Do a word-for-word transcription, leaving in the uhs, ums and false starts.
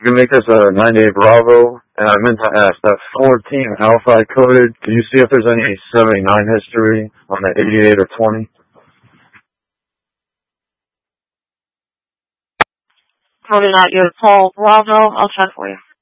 You can make this a ninety-eight Bravo, and I meant to ask, that fourteen Alpha I coded, can you see if there's any seventy-nine history on the eighty-eight or twenty? Coded out your Paul Bravo. I'll check for you.